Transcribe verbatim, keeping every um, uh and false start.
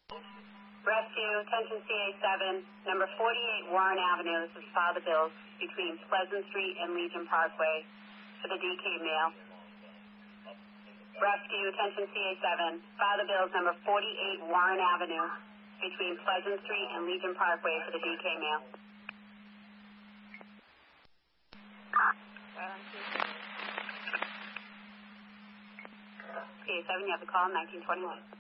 Rescue, attention C A seven, number forty-eight Warren Avenue. This is File the Bills between Pleasant Street and Legion Parkway for the D K mail. Rescue, attention C A seven, File the Bills number forty-eight Warren Avenue between Pleasant Street and Legion Parkway for the D K mail. C A seven, you have the call, nineteen twenty-one.